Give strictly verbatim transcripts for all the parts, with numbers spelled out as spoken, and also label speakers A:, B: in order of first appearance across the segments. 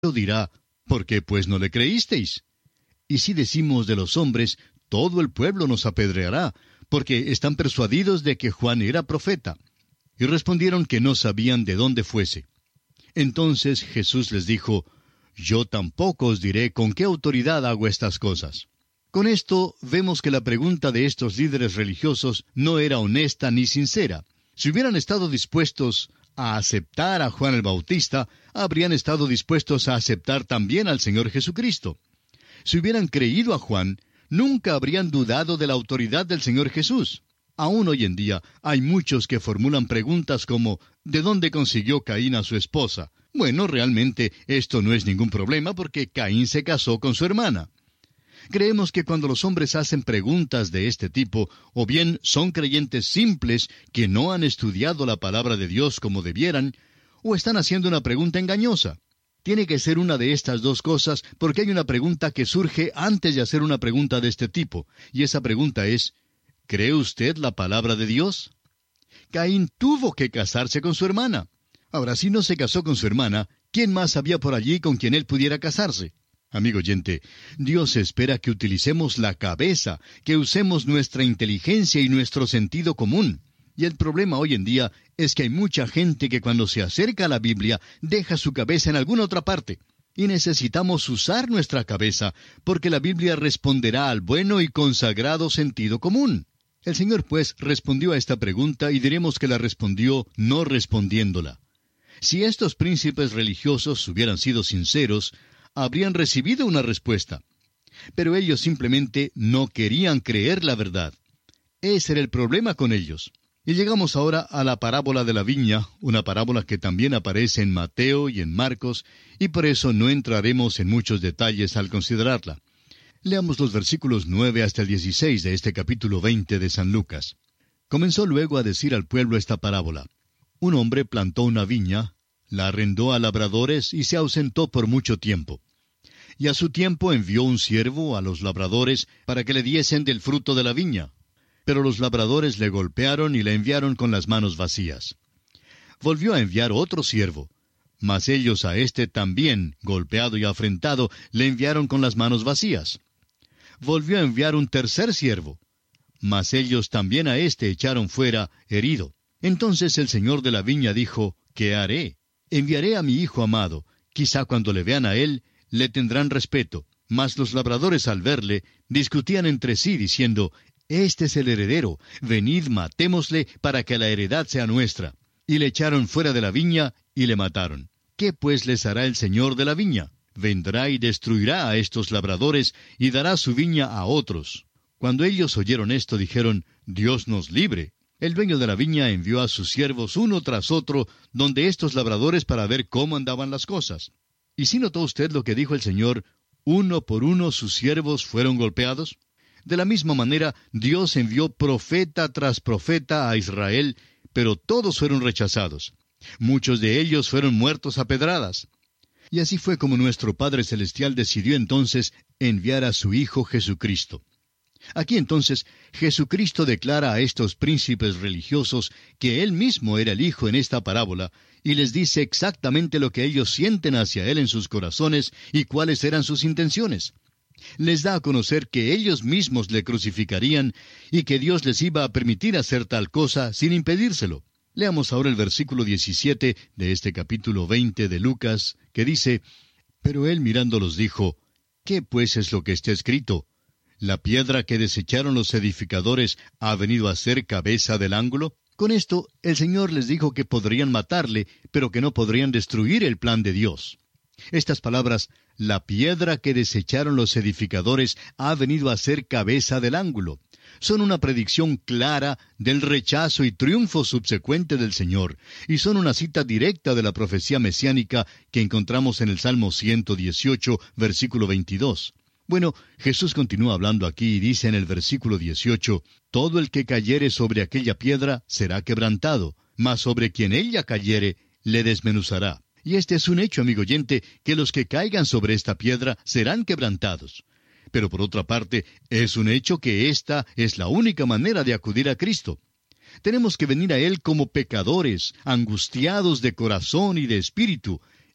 A: Lo dirá, ¿por qué pues no le creísteis? Y si decimos de los hombres, todo el pueblo nos apedreará, porque están persuadidos de que Juan era profeta. Y respondieron que no sabían de dónde fuese. Entonces Jesús les dijo, yo tampoco os diré con qué autoridad hago estas cosas. Con esto vemos que la pregunta de estos líderes religiosos no era honesta ni sincera. Si hubieran estado dispuestos a aceptar a Juan el Bautista, habrían estado dispuestos a aceptar también al Señor Jesucristo. Si hubieran creído a Juan, nunca habrían dudado de la autoridad del Señor Jesús. Aún hoy en día hay muchos que formulan preguntas como ¿de dónde consiguió Caín a su esposa? Bueno, realmente esto no es ningún problema porque Caín se casó con su hermana. Creemos que cuando los hombres hacen preguntas de este tipo, o bien son creyentes simples que no han estudiado la palabra de Dios como debieran, o están haciendo una pregunta engañosa. Tiene que ser una de estas dos cosas porque hay una pregunta que surge antes de hacer una pregunta de este tipo, y esa pregunta es, ¿cree usted la palabra de Dios? Caín tuvo que casarse con su hermana. Ahora, si no se casó con su hermana, ¿quién más había por allí con quien él pudiera casarse? Amigo oyente, Dios espera que utilicemos la cabeza, que usemos nuestra inteligencia y nuestro sentido común. Y el problema hoy en día es que hay mucha gente que cuando se acerca a la Biblia deja su cabeza en alguna otra parte. Y necesitamos usar nuestra cabeza, porque la Biblia responderá al bueno y consagrado sentido común. El Señor, pues, respondió a esta pregunta y diremos que la respondió no respondiéndola. Si estos príncipes religiosos hubieran sido sinceros, habrían recibido una respuesta. Pero ellos simplemente no querían creer la verdad. Ese era el problema con ellos. Y llegamos ahora a la parábola de la viña, una parábola que también aparece en Mateo y en Marcos, y por eso no entraremos en muchos detalles al considerarla. Leamos los versículos nueve hasta el dieciséis de este capítulo veinte de San Lucas. Comenzó luego a decir al pueblo esta parábola. Un hombre plantó una viña, la arrendó a labradores y se ausentó por mucho tiempo. Y a su tiempo envió un siervo a los labradores para que le diesen del fruto de la viña. Pero los labradores le golpearon y le enviaron con las manos vacías. Volvió a enviar otro siervo, mas ellos a éste también, golpeado y afrentado, le enviaron con las manos vacías. Volvió a enviar un tercer siervo, mas ellos también a éste echaron fuera, herido. Entonces el señor de la viña dijo, ¿qué haré? Enviaré a mi hijo amado, quizá cuando le vean a él, le tendrán respeto. Mas los labradores al verle, discutían entre sí, diciendo, Este es el heredero, venid matémosle para que la heredad sea nuestra. Y le echaron fuera de la viña y le mataron. ¿Qué pues les hará el señor de la viña? Vendrá y destruirá a estos labradores y dará su viña a otros. Cuando ellos oyeron esto, dijeron, Dios nos libre. El dueño de la viña envió a sus siervos uno tras otro, donde estos labradores para ver cómo andaban las cosas. ¿Y si notó usted lo que dijo el Señor? Uno por uno sus siervos fueron golpeados. De la misma manera, Dios envió profeta tras profeta a Israel, pero todos fueron rechazados. Muchos de ellos fueron muertos a pedradas. Y así fue como nuestro Padre Celestial decidió entonces enviar a su Hijo Jesucristo. Aquí entonces Jesucristo declara a estos príncipes religiosos que Él mismo era el Hijo en esta parábola, y les dice exactamente lo que ellos sienten hacia Él en sus corazones y cuáles eran sus intenciones. Les da a conocer que ellos mismos le crucificarían y que Dios les iba a permitir hacer tal cosa sin impedírselo. Leamos ahora el versículo diecisiete de este capítulo veinte de Lucas, que dice, Pero Él mirándolos dijo, ¿qué pues es lo que está escrito? ¿La piedra que desecharon los edificadores ha venido a ser cabeza del ángulo? Con esto, el Señor les dijo que podrían matarle, pero que no podrían destruir el plan de Dios. Estas palabras, la piedra que desecharon los edificadores ha venido a ser cabeza del ángulo, son una predicción clara del rechazo y triunfo subsecuente del Señor, y son una cita directa de la profecía mesiánica que encontramos en el Salmo ciento dieciocho, versículo veintidós. Bueno, Jesús continúa hablando aquí y dice en el versículo dieciocho, Todo el que cayere sobre aquella piedra será quebrantado, mas sobre quien ella cayere, le desmenuzará. Y este es un hecho, amigo oyente, que los que caigan sobre esta piedra serán quebrantados. Pero por otra parte, es un hecho que esta es la única manera de acudir a Cristo. Tenemos que venir a Él como pecadores, angustiados de corazón y de espíritu,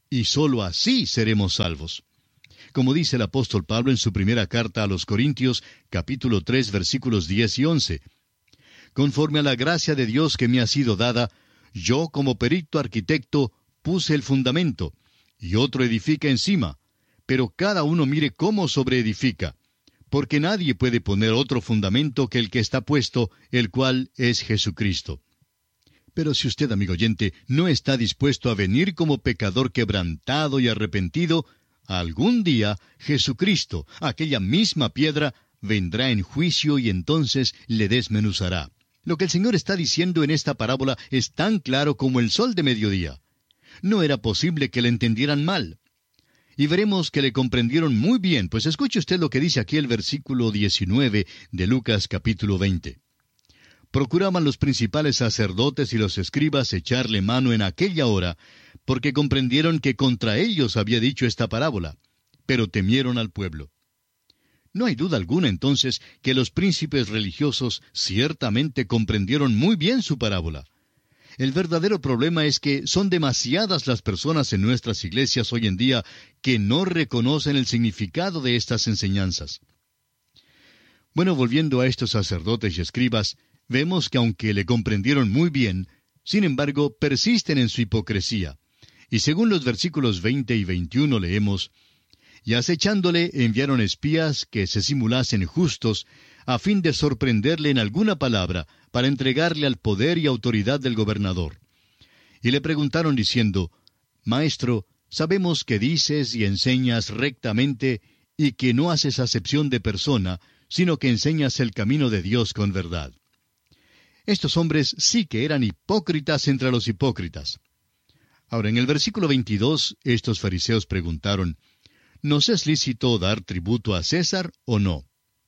A: y sólo así seremos salvos. Como dice el apóstol Pablo en su primera carta a los Corintios, capítulo tres, versículos diez y once. Conforme a la gracia de Dios que me ha sido dada, yo como perito arquitecto puse el fundamento, y otro edifica encima, pero cada uno mire cómo sobreedifica, porque nadie puede poner otro fundamento que el que está puesto, el cual es Jesucristo. Pero si usted, amigo oyente, no está dispuesto a venir como pecador quebrantado y arrepentido, algún día Jesucristo, aquella misma piedra, vendrá en juicio y entonces le desmenuzará. Lo que el Señor está diciendo en esta parábola es tan claro como el sol de mediodía. No era posible que le entendieran mal. Y veremos que le comprendieron muy bien, pues escuche usted lo que dice aquí el versículo diecinueve de Lucas capítulo veinte. Procuraban los principales sacerdotes y los escribas echarle mano en aquella hora, porque comprendieron que contra ellos había dicho esta parábola, pero temieron al pueblo. No hay duda alguna entonces que los príncipes religiosos ciertamente comprendieron muy bien su parábola. El verdadero problema es que son demasiadas las personas en nuestras iglesias hoy en día que no reconocen el significado de estas enseñanzas. Bueno, volviendo a estos sacerdotes y escribas, vemos que aunque le comprendieron muy bien, sin embargo persisten en su hipocresía. Y según los versículos veinte y veintiuno leemos, y acechándole enviaron espías que se simulasen justos, a fin de sorprenderle en alguna palabra, para entregarle al poder y autoridad del gobernador. Y le preguntaron diciendo, Maestro, sabemos que dices y enseñas rectamente, y que no haces acepción de persona, sino que enseñas el camino de Dios con verdad. Estos hombres sí que eran hipócritas entre los hipócritas. Ahora, en el versículo veintidós, estos fariseos preguntaron, ¿nos es lícito dar tributo a César o no?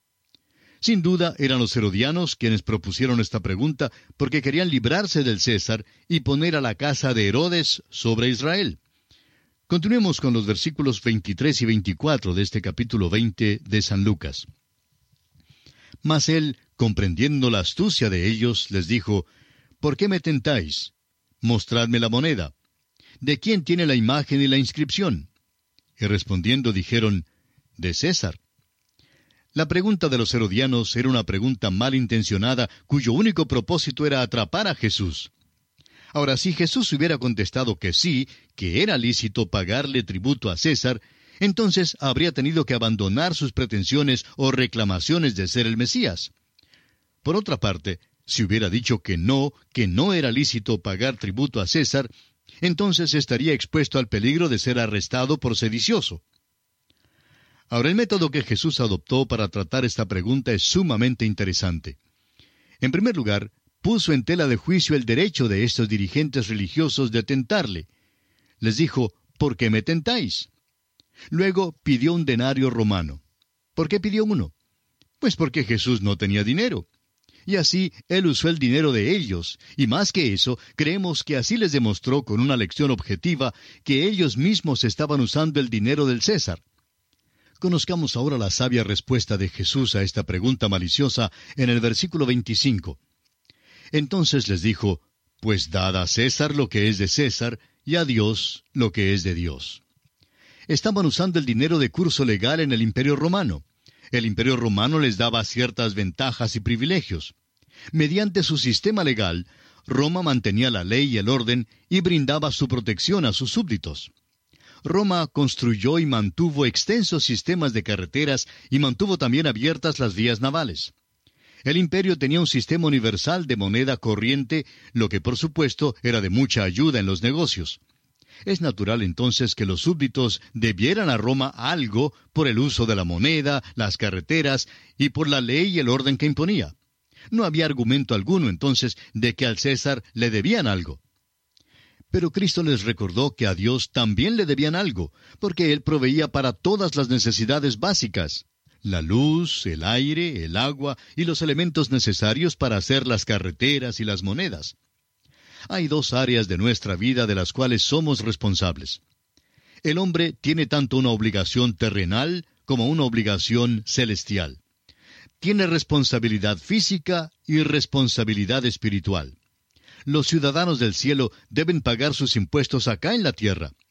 A: Sin duda eran los herodianos quienes propusieron esta pregunta porque querían librarse del César y poner a la casa de Herodes sobre Israel. Continuemos con los versículos veintitrés y veinticuatro de este capítulo veinte de San Lucas. Mas él, comprendiendo la astucia de ellos, les dijo, ¿por qué me tentáis? Mostradme la moneda. ¿De quién tiene la imagen y la inscripción? Y respondiendo dijeron, de César. La pregunta de los herodianos era una pregunta malintencionada, cuyo único propósito era atrapar a Jesús. Ahora, si Jesús hubiera contestado que sí, que era lícito pagarle tributo a César, entonces habría tenido que abandonar sus pretensiones o reclamaciones de ser el Mesías. Por otra parte, si hubiera dicho que no, que no era lícito pagar tributo a César, entonces estaría expuesto al peligro de ser arrestado por sedicioso. Ahora, el método que Jesús adoptó para tratar esta pregunta es sumamente interesante. En primer lugar, puso en tela de juicio el derecho de estos dirigentes religiosos de tentarle. Les dijo, ¿por qué me tentáis? Luego pidió un denario romano. ¿Por qué pidió uno? Pues porque Jesús no tenía dinero. Y así él usó el dinero de ellos, y más que eso, creemos que así les demostró con una lección objetiva que ellos mismos estaban usando el dinero del César. Conozcamos ahora la sabia respuesta de Jesús a esta pregunta maliciosa en el versículo veinticinco. Entonces les dijo, pues dad a César lo que es de César, y a Dios lo que es de Dios. Estaban usando el dinero de curso legal en el Imperio Romano. El Imperio Romano les daba ciertas ventajas y privilegios. Mediante su sistema legal, Roma mantenía la ley y el orden y brindaba su protección a sus súbditos. Roma construyó y mantuvo extensos sistemas de carreteras y mantuvo también abiertas las vías navales. El imperio tenía un sistema universal de moneda corriente, lo que por supuesto era de mucha ayuda en los negocios. Es natural entonces que los súbditos debieran a Roma algo por el uso de la moneda, las carreteras y por la ley y el orden que imponía. No había argumento alguno entonces de que al César le debían algo. Pero Cristo les recordó que a Dios también le debían algo, porque Él proveía para todas las necesidades básicas: la luz, el aire, el agua y los elementos necesarios para hacer las carreteras y las monedas. Hay dos áreas de nuestra vida de las cuales somos responsables. El hombre tiene tanto una obligación terrenal como una obligación celestial. Tiene responsabilidad física y responsabilidad espiritual. Los ciudadanos del cielo deben pagar sus impuestos acá en la tierra.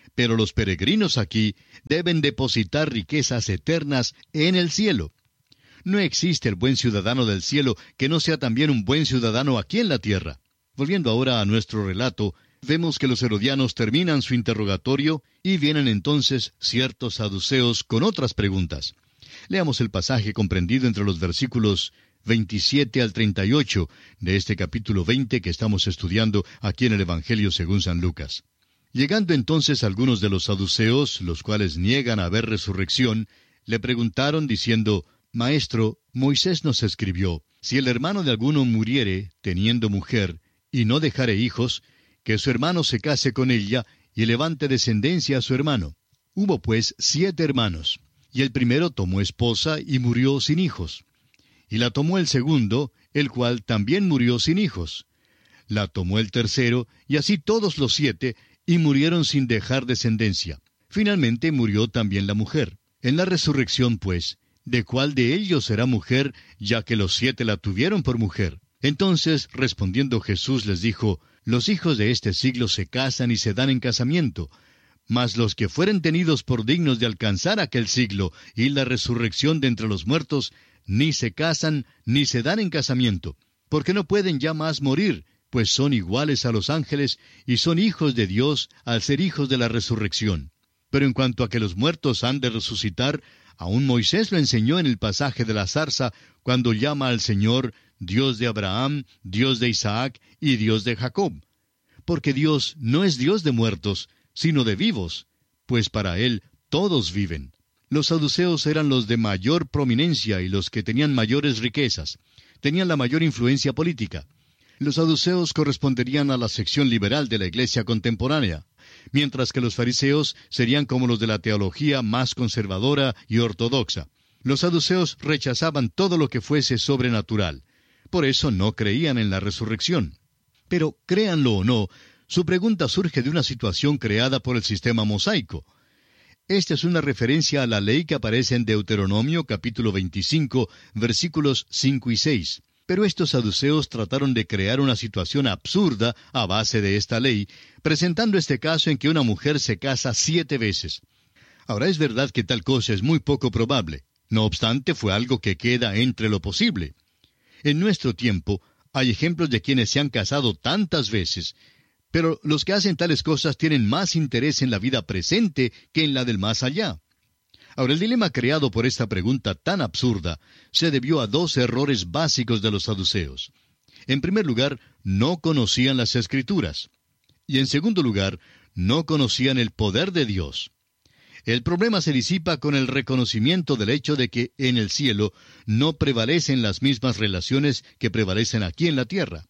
A: pero los peregrinos aquí deben depositar riquezas eternas en el cielo. No existe el buen ciudadano del cielo que no sea también un buen ciudadano aquí en la tierra. Volviendo ahora a nuestro relato, vemos que los herodianos terminan su interrogatorio y vienen entonces ciertos saduceos con otras preguntas. Leamos el pasaje comprendido entre los versículos veintisiete al treinta y ocho de este capítulo veinte que estamos estudiando aquí en el Evangelio según San Lucas. Llegando entonces algunos de los saduceos, los cuales niegan haber resurrección, le preguntaron diciendo: Maestro, Moisés nos escribió, si el hermano de alguno muriere, teniendo mujer, y no dejare hijos, que su hermano se case con ella, y levante descendencia a su hermano. Hubo pues siete hermanos, y el primero tomó esposa, y murió sin hijos. Y la tomó el segundo, el cual también murió sin hijos. La tomó el tercero, y así todos los siete, y murieron sin dejar descendencia. Finalmente murió también la mujer. En la resurrección, pues, ¿de cuál de ellos será mujer, ya que los siete la tuvieron por mujer? Entonces, respondiendo Jesús, les dijo: Los hijos de este siglo se casan y se dan en casamiento, mas los que fueren tenidos por dignos de alcanzar aquel siglo y la resurrección de entre los muertos, ni se casan ni se dan en casamiento, porque no pueden ya más morir, pues son iguales a los ángeles y son hijos de Dios al ser hijos de la resurrección. Pero en cuanto a que los muertos han de resucitar, aún Moisés lo enseñó en el pasaje de la zarza, cuando llama al Señor Dios de Abraham, Dios de Isaac y Dios de Jacob. Porque Dios no es Dios de muertos, sino de vivos, pues para Él todos viven. Los saduceos eran los de mayor prominencia y los que tenían mayores riquezas. Tenían la mayor influencia política. Los saduceos corresponderían a la sección liberal de la iglesia contemporánea, mientras que los fariseos serían como los de la teología más conservadora y ortodoxa. Los saduceos rechazaban todo lo que fuese sobrenatural. Por eso no creían en la resurrección. Pero, créanlo o no, su pregunta surge de una situación creada por el sistema mosaico. Esta es una referencia a la ley que aparece en Deuteronomio capítulo veinticinco, versículos cinco y seis. Pero estos saduceos trataron de crear una situación absurda a base de esta ley, presentando este caso en que una mujer se casa siete veces. Ahora, es verdad que tal cosa es muy poco probable. No obstante, fue algo que queda entre lo posible. En nuestro tiempo, hay ejemplos de quienes se han casado tantas veces, pero los que hacen tales cosas tienen más interés en la vida presente que en la del más allá. Ahora, el dilema creado por esta pregunta tan absurda se debió a dos errores básicos de los saduceos. En primer lugar, no conocían las Escrituras. Y en segundo lugar, no conocían el poder de Dios. El problema se disipa con el reconocimiento del hecho de que en el cielo no prevalecen las mismas relaciones que prevalecen aquí en la tierra.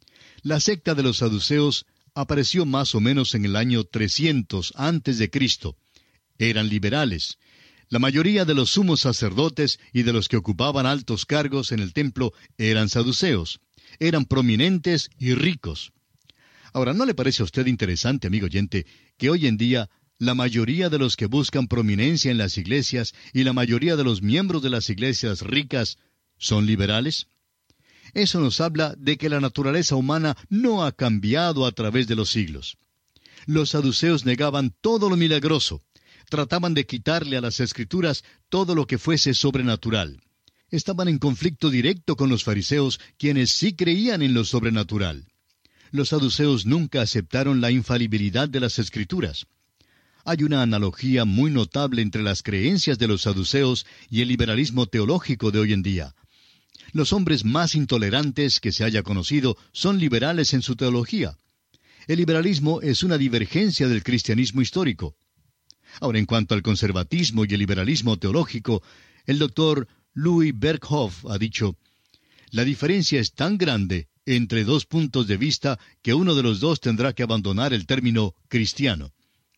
A: La secta de los saduceos apareció más o menos en el año trescientos antes de Cristo. Eran liberales. La mayoría de los sumos sacerdotes y de los que ocupaban altos cargos en el templo eran saduceos. Eran prominentes y ricos. Ahora, ¿no le parece a usted interesante, amigo oyente, que hoy en día la mayoría de los que buscan prominencia en las iglesias y la mayoría de los miembros de las iglesias ricas son liberales? Eso nos habla de que la naturaleza humana no ha cambiado a través de los siglos. Los saduceos negaban todo lo milagroso. Trataban de quitarle a las Escrituras todo lo que fuese sobrenatural. Estaban en conflicto directo con los fariseos, quienes sí creían en lo sobrenatural. Los saduceos nunca aceptaron la infalibilidad de las Escrituras. Hay una analogía muy notable entre las creencias de los saduceos y el liberalismo teológico de hoy en día. Los hombres más intolerantes que se haya conocido son liberales en su teología. El liberalismo es una divergencia del cristianismo histórico. Ahora, en cuanto al conservatismo y el liberalismo teológico, el doctor Louis Berkhoff ha dicho: la diferencia es tan grande entre dos puntos de vista que uno de los dos tendrá que abandonar el término cristiano.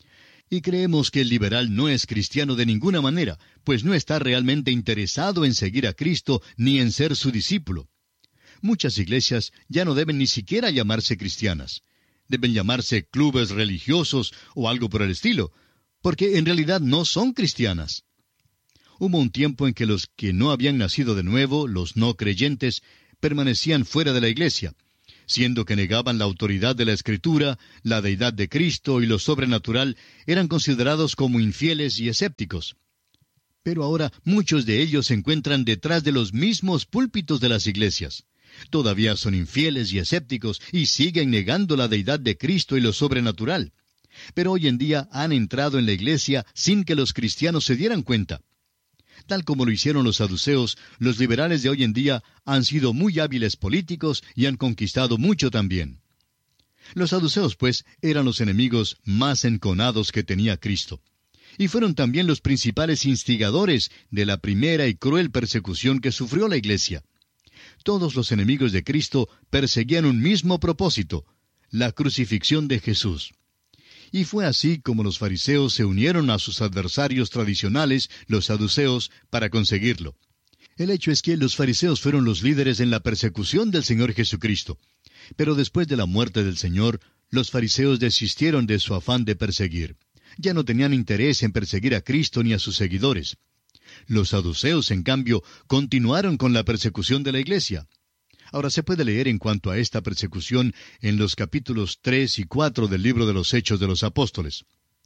A: Y creemos que el liberal no es cristiano de ninguna manera, pues no está realmente interesado en seguir a Cristo ni en ser su discípulo. Muchas iglesias ya no deben ni siquiera llamarse cristianas. Deben llamarse clubes religiosos o algo por el estilo, porque en realidad no son cristianas. Hubo un tiempo en que los que no habían nacido de nuevo, los no creyentes, permanecían fuera de la iglesia. Siendo que negaban la autoridad de la Escritura, la deidad de Cristo y lo sobrenatural, eran considerados como infieles y escépticos. Pero ahora muchos de ellos se encuentran detrás de los mismos púlpitos de las iglesias. Todavía son infieles y escépticos y siguen negando la deidad de Cristo y lo sobrenatural. Pero hoy en día han entrado en la iglesia sin que los cristianos se dieran cuenta. Tal como lo hicieron los saduceos, los liberales de hoy en día han sido muy hábiles políticos y han conquistado mucho también. Los saduceos, pues, eran los enemigos más enconados que tenía Cristo. Y fueron también los principales instigadores de la primera y cruel persecución que sufrió la iglesia. Todos los enemigos de Cristo perseguían un mismo propósito, la crucifixión de Jesús. Y fue así como los fariseos se unieron a sus adversarios tradicionales, los saduceos, para conseguirlo. El hecho es que los fariseos fueron los líderes en la persecución del Señor Jesucristo. Pero después de la muerte del Señor, los fariseos desistieron de su afán de perseguir. Ya no tenían interés en perseguir a Cristo ni a sus seguidores. Los saduceos, en cambio, continuaron con la persecución de la iglesia. Ahora se puede leer en cuanto a esta persecución en los capítulos tres y cuatro del libro de los Hechos de los Apóstoles.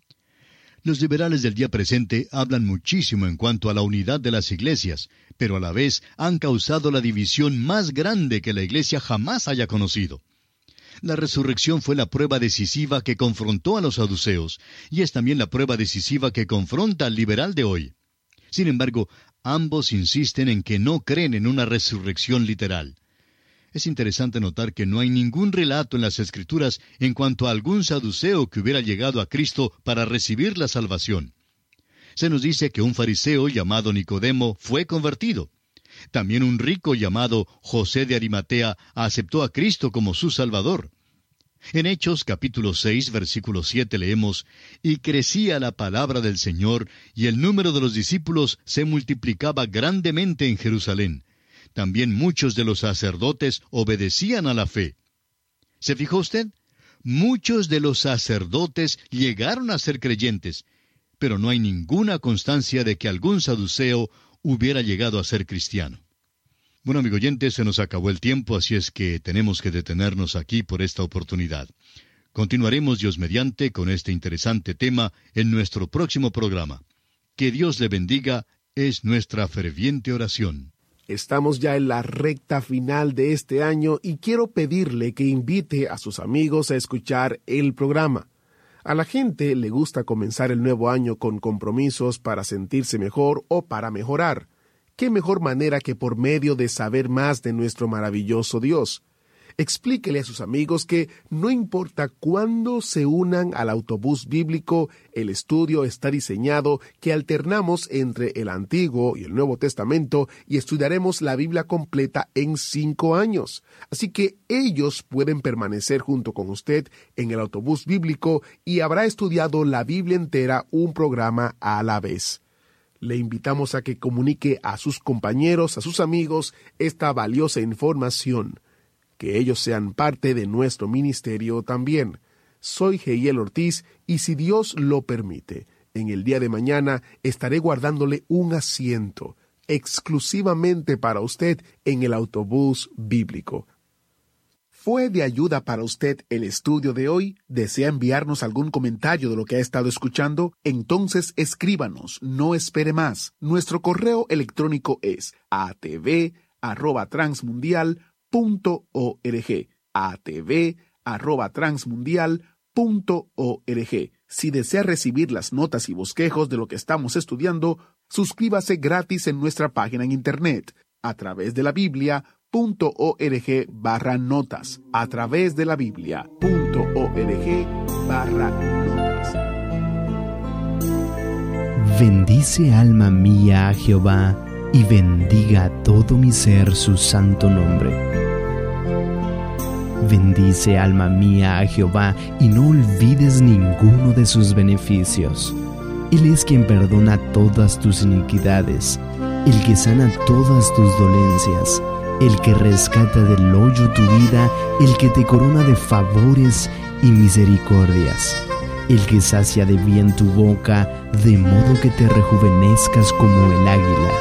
A: Los liberales del día presente hablan muchísimo en cuanto a la unidad de las iglesias, pero a la vez han causado la división más grande que la iglesia jamás haya conocido. La resurrección fue la prueba decisiva que confrontó a los saduceos, y es también la prueba decisiva que confronta al liberal de hoy. Sin embargo, ambos insisten en que no creen en una resurrección literal. Es interesante notar que no hay ningún relato en las Escrituras en cuanto a algún saduceo que hubiera llegado a Cristo para recibir la salvación. Se nos dice que un fariseo llamado Nicodemo fue convertido. También un rico llamado José de Arimatea aceptó a Cristo como su Salvador. En Hechos capítulo seis, versículo siete leemos, «Y crecía la palabra del Señor, y el número de los discípulos se multiplicaba grandemente en Jerusalén. También muchos de los sacerdotes obedecían a la fe». ¿Se fijó usted? Muchos de los sacerdotes llegaron a ser creyentes, pero no hay ninguna constancia de que algún saduceo hubiera llegado a ser cristiano. Bueno, amigo oyente, se nos acabó el tiempo, así es que tenemos que detenernos aquí por esta oportunidad. Continuaremos, Dios mediante, con este interesante tema en nuestro próximo programa. Que Dios le bendiga, es nuestra ferviente oración.
B: Estamos ya en la recta final de este año y quiero pedirle que invite a sus amigos a escuchar el programa. A la gente le gusta comenzar el nuevo año con compromisos para sentirse mejor o para mejorar. ¿Qué mejor manera que por medio de saber más de nuestro maravilloso Dios? Explíquele a sus amigos que no importa cuándo se unan al autobús bíblico, el estudio está diseñado que alternamos entre el Antiguo y el Nuevo Testamento y estudiaremos la Biblia completa en cinco años. Así que ellos pueden permanecer junto con usted en el autobús bíblico y habrá estudiado la Biblia entera un programa a la vez. Le invitamos a que comunique a sus compañeros, a sus amigos, esta valiosa información. Que ellos sean parte de nuestro ministerio también. Soy Heiel Ortiz y si Dios lo permite, en el día de mañana estaré guardándole un asiento exclusivamente para usted en el autobús bíblico. ¿Fue de ayuda para usted el estudio de hoy? ¿Desea enviarnos algún comentario de lo que ha estado escuchando? Entonces escríbanos, no espere más. Nuestro correo electrónico es a t v arroba transmundial punto org, a t v arroba transmundial punto org. Si desea recibir las notas y bosquejos de lo que estamos estudiando, suscríbase gratis en nuestra página en internet, a través de la Biblia punto org barra notas, a través de la Biblia punto org barra notas.
C: Bendice alma mía a Jehová, y bendiga todo mi ser su santo nombre. Bendice alma mía a Jehová, y no olvides ninguno de sus beneficios. Él es quien perdona todas tus iniquidades, el que sana todas tus dolencias, el que rescata del hoyo tu vida, el que te corona de favores y misericordias, el que sacia de bien tu boca, de modo que te rejuvenezcas como el águila.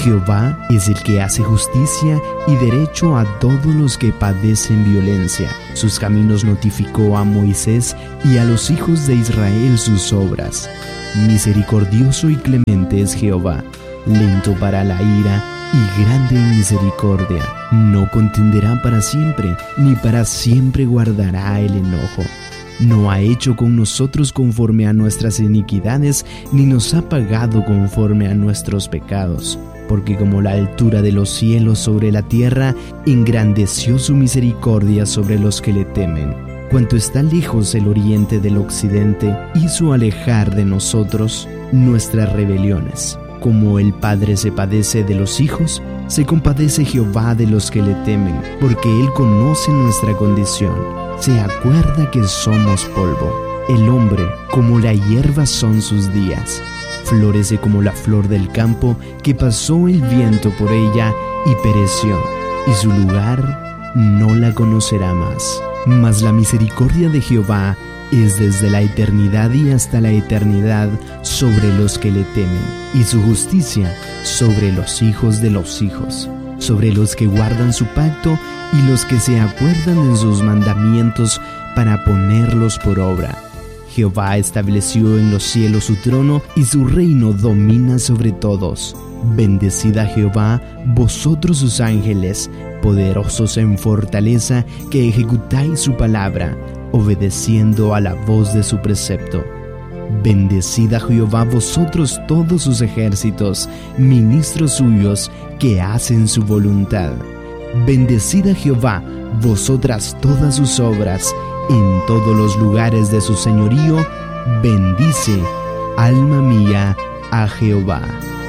C: Jehová es el que hace justicia y derecho a todos los que padecen violencia. Sus caminos notificó a Moisés y a los hijos de Israel sus obras. Misericordioso y clemente es Jehová, lento para la ira y grande en misericordia. No contenderá para siempre, ni para siempre guardará el enojo. No ha hecho con nosotros conforme a nuestras iniquidades, ni nos ha pagado conforme a nuestros pecados. Porque como la altura de los cielos sobre la tierra, engrandeció su misericordia sobre los que le temen. Cuanto está lejos el oriente del occidente, hizo alejar de nosotros nuestras rebeliones. Como el Padre se padece de los hijos, se compadece Jehová de los que le temen, porque Él conoce nuestra condición. Se acuerda que somos polvo. El hombre, como la hierba son sus días. Florece como la flor del campo, que pasó el viento por ella y pereció, y su lugar no la conocerá más. Mas la misericordia de Jehová es desde la eternidad y hasta la eternidad sobre los que le temen, y su justicia sobre los hijos de los hijos, sobre los que guardan su pacto y los que se acuerdan de sus mandamientos para ponerlos por obra. Jehová estableció en los cielos su trono y su reino domina sobre todos. Bendecid a Jehová, vosotros sus ángeles, poderosos en fortaleza, que ejecutáis su palabra, obedeciendo a la voz de su precepto. Bendecid a Jehová vosotros todos sus ejércitos, ministros suyos, que hacen su voluntad. Bendecid a Jehová vosotras todas sus obras, en todos los lugares de su señorío. Bendice, alma mía, a Jehová.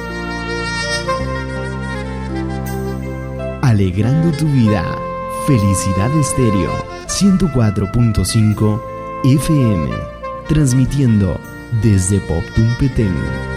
C: Alegrando tu vida, Felicidad Estéreo ciento cuatro punto cinco F M, transmitiendo desde Poptún Petén.